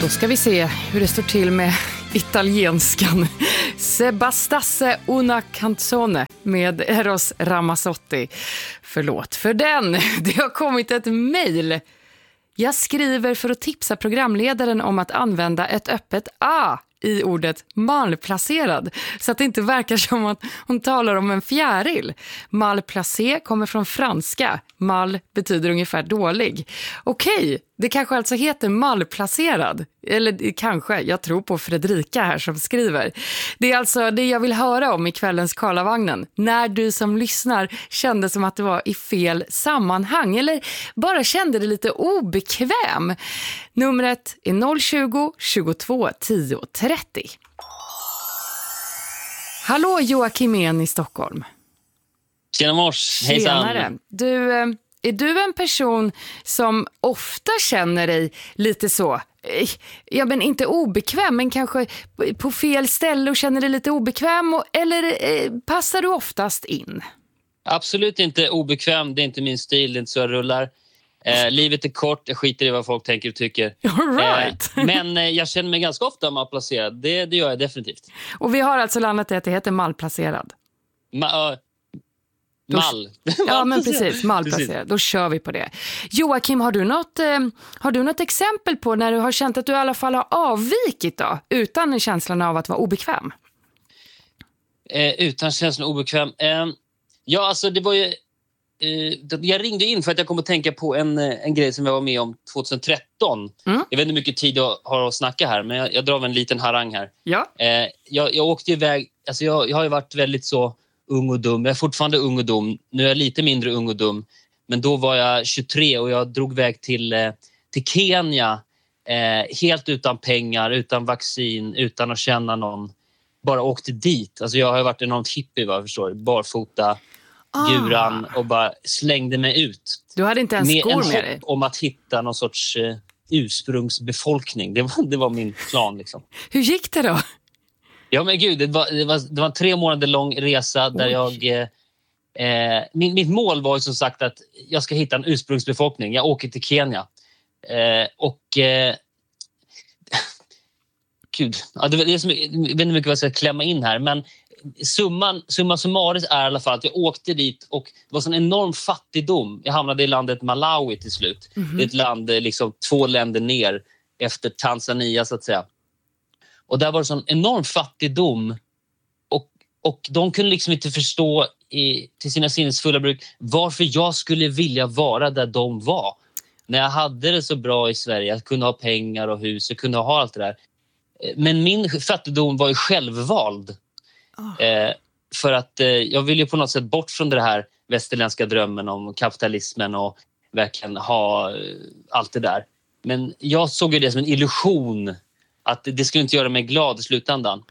Då ska vi se hur det står till med italienskan. Sebastiase una canzone med Eros Ramazzotti. Förlåt för den. Det har kommit ett mejl. Jag skriver för att tipsa programledaren om att använda ett öppet A i ordet malplacerad, så att det inte verkar som att hon talar om en fjäril. Malplacé kommer från franska. Mal betyder ungefär dålig. Okej, det kanske alltså heter malplacerad. Eller kanske, jag tror på Fredrika här som skriver. Det är alltså det jag vill höra om i kvällens Karlavagnen. När du som lyssnar kände som att det var i fel sammanhang eller bara kände det lite obekväm. Numret är 020 22 10 30. Hallå Joakim En i Stockholm. Tjena mors, hejsan. Du, är du en person som ofta känner dig lite så, ja men inte obekväm, men kanske på fel ställe och känner dig lite obekväm, eller passar du oftast in? Absolut inte obekväm, det är inte min stil, det är inte så jag rullar. Livet är kort, jag skiter i vad folk tänker och tycker. All right. Men jag känner mig ganska ofta malplacerad, det gör jag definitivt. Och vi har alltså landat i att det heter malplacerad. Mal. Ja, men precis, malplacerad. Då kör vi på det. Joakim, har du något exempel på när du har känt att du i alla fall har avvikit då, utan känslan av att vara obekväm? Utan känslan av obekväm? Ja, alltså det var ju... jag ringde in för att jag kom att tänka på en grej som jag var med om 2013. Jag vet inte hur mycket tid jag har att snacka här, men jag drar en liten harang här. Ja. Jag åkte iväg... Alltså jag har ju varit väldigt så... ung och dum. Jag är fortfarande ung och dum. Nu är jag lite mindre ung och dum. Men då var jag 23 och jag drog iväg till Kenya. Helt utan pengar, utan vaccin, utan att känna någon. Bara åkte dit. Alltså jag har varit enormt hippie, vad jag förstår. Barfota, guran och bara slängde mig ut. Du hade inte ens skor med dig? Om att hitta någon sorts ursprungsbefolkning. Det var min plan liksom. Hur gick det då? Ja men gud, det var en 3 månader lång resa där mitt mål var ju som sagt att jag ska hitta en ursprungsbefolkning. Jag åker till Kenya. Gud, ja, det är som, jag vet inte mycket vad jag ska klämma in här, men summa summaris är i alla fall att jag åkte dit och det var sån enorm fattigdom. Jag hamnade i landet Malawi till slut. Det är ett land liksom 2 länder ner efter Tanzania så att säga. Och där var det sån enorm fattigdom och de kunde liksom inte förstå till sina sinnesfulla bruk varför jag skulle vilja vara där de var. När jag hade det så bra i Sverige, jag kunde ha pengar och hus, jag kunde ha allt det där. Men min fattigdom var ju självvald. För att jag ville ju på något sätt bort från det här västerländska drömmen om kapitalismen och verkligen ha allt det där. Men jag såg ju det som en illusion. Att det skulle inte göra mig glad i slutändan.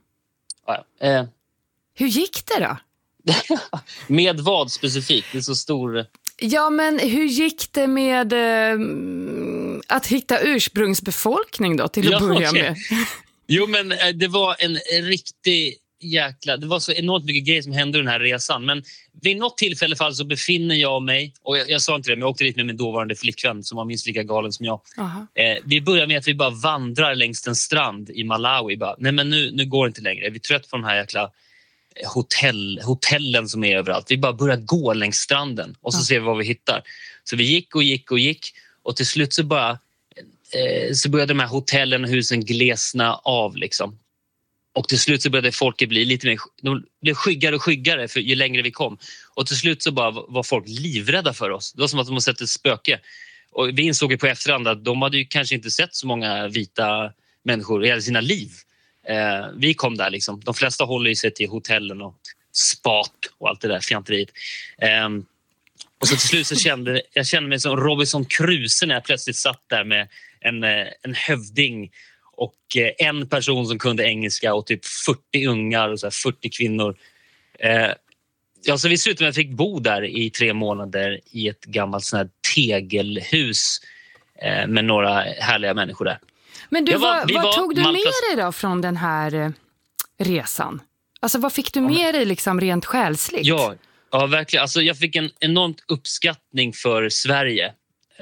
Hur gick det då? Med vad specifikt? Det är så stor... Ja, men hur gick det med att hitta ursprungsbefolkning då till att börja med? Jo, men det var en riktig jäkla... Det var så enormt mycket grejer som hände i den här resan. Men vid något tillfälle fall så befinner jag mig... Och jag sa inte det, men jag åkte dit med min dåvarande flickvän som var minst lika galen som jag. Vi börjar med att vi bara vandrar längs en strand i Malawi. Bara, nej, men nu går det inte längre. Vi är trött på de här jäkla hotellen som är överallt. Vi bara börjar gå längs stranden och så ser vi vad vi hittar. Så vi gick och till slut så började de här hotellen och husen glesna av liksom. Och till slut så började folket bli lite mer... De blev skyggare och skyggare för ju längre vi kom. Och till slut så bara var folk livrädda för oss. Det var som att de hade sett ett spöke. Och vi insåg ju på efterhand att de hade ju kanske inte sett så många vita människor i hela sina liv. Vi kom där liksom. De flesta håller sig till hotellen och spat och allt det där fjanteriet. Och så till slut så kände jag mig som Robinson Crusoe när jag plötsligt satt där med en hövding och en person som kunde engelska och typ 40 ungar och så här 40 kvinnor. Så vi slutade med att jag fick bo där i 3 månader i ett gammalt sån här tegelhus med några härliga människor där. Men du, vad tog du med dig då från den här resan? Alltså vad fick du med dig liksom rent själsligt? Ja, verkligen. Alltså, jag fick en enormt uppskattning för Sverige.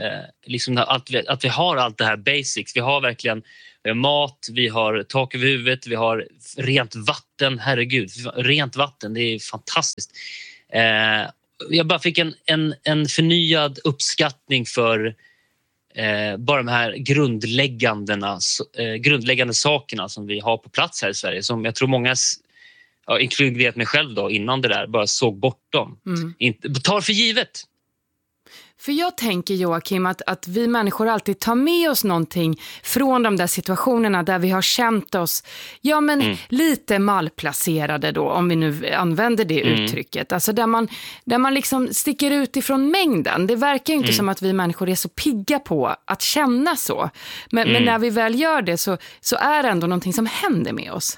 liksom att vi har allt det här basics. Vi har verkligen mat, vi har tak över huvudet, vi har rent vatten. Herregud, rent vatten, det är fantastiskt. Jag bara fick en förnyad uppskattning för bara de här grundläggande sakerna som vi har på plats här i Sverige, som jag tror många, inkluderat mig själv då, innan det där bara såg bortom. Tar för givet. För jag tänker, Joakim, att vi människor alltid tar med oss någonting från de där situationerna där vi har känt oss lite malplacerade då, om vi nu använder det uttrycket. Alltså där man liksom sticker ut ifrån mängden. Det verkar ju inte som att vi människor är så pigga på att känna så. Men när vi väl gör det så är det ändå någonting som händer med oss.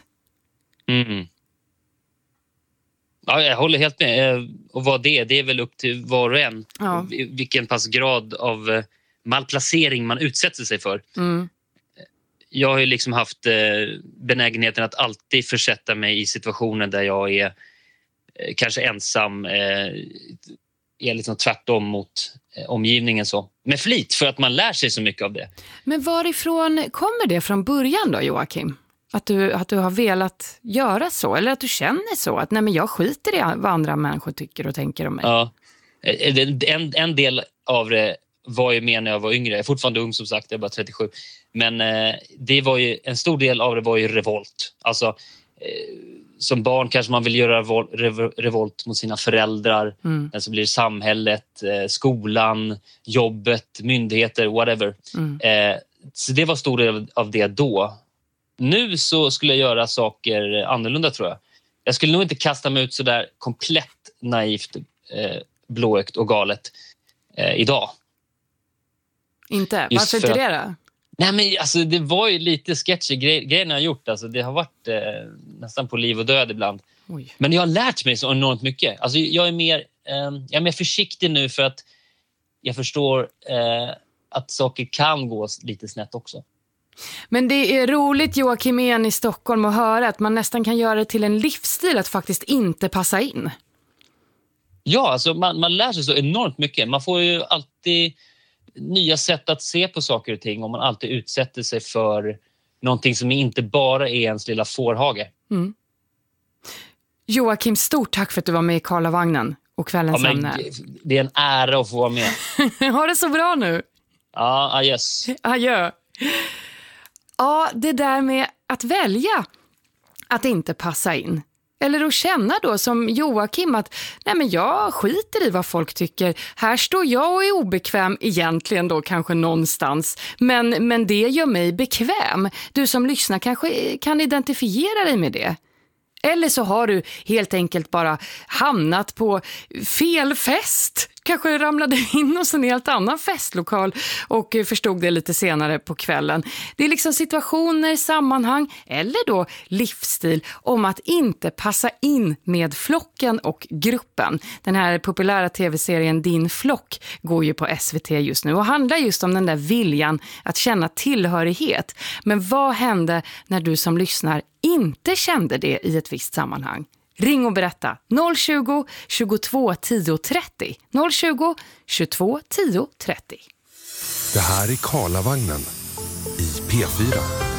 Ja, jag håller helt med. Och vad det är väl upp till var och en. Ja. Vilken pass grad av malplacering man utsätter sig för. Jag har ju liksom haft benägenheten att alltid försätta mig i situationer där jag är kanske ensam, är liksom tvärtom mot omgivningen så. Med flit, för att man lär sig så mycket av det. Men varifrån kommer det från början då, Joakim? Att du har velat göra så, eller att du känner så, att nej, men jag skiter i vad andra människor tycker och tänker om mig. Ja, en del av det var ju med när jag var yngre. Jag är fortfarande ung, som sagt, jag är bara 37. Men det var ju, en stor del av det var ju revolt. Alltså som barn kanske man vill göra revolt mot sina föräldrar. Sen så blir det samhället, skolan, jobbet, myndigheter, whatever. Så det var stor del av det då. Nu så skulle jag göra saker annorlunda, tror jag. Jag skulle nog inte kasta mig ut så där komplett naivt, blåögt och galet idag. Inte? Varför inte det då? Nej, men alltså, det var ju lite sketchy grejerna jag har gjort. Alltså, det har varit nästan på liv och död ibland. Oj. Men jag har lärt mig så enormt mycket. Alltså, jag är mer försiktig nu, för att jag förstår att saker kan gå lite snett också. Men det är roligt, Joakim, igen i Stockholm, att höra att man nästan kan göra det till en livsstil att faktiskt inte passa in. Ja, alltså man lär sig så enormt mycket. Man får ju alltid nya sätt att se på saker och ting om man alltid utsätter sig för någonting som inte bara är ens lilla fårhage. Joakim, stort tack för att du var med i Karlavagnen och kvällens ämne. Det är en ära att få vara med. Ha det så bra nu. Ja, yes. Adjö. Ja, det där med att välja att inte passa in. Eller att känna då som Joakim att nej, men jag skiter i vad folk tycker. Här står jag och är obekväm egentligen då kanske någonstans. Men det gör mig bekväm. Du som lyssnar kanske kan identifiera dig med det. Eller så har du helt enkelt bara hamnat på fel fest. Kanske ramlade in hos en helt annan festlokal och förstod det lite senare på kvällen. Det är liksom situationer, sammanhang eller då livsstil om att inte passa in med flocken och gruppen. Den här populära tv-serien Din flock går ju på SVT just nu och handlar just om den där viljan att känna tillhörighet. Men vad hände när du som lyssnar inte kände det i ett visst sammanhang? Ring och berätta 020 22 10 30 020 22 10 30. Det här är Karlavagnen i P4.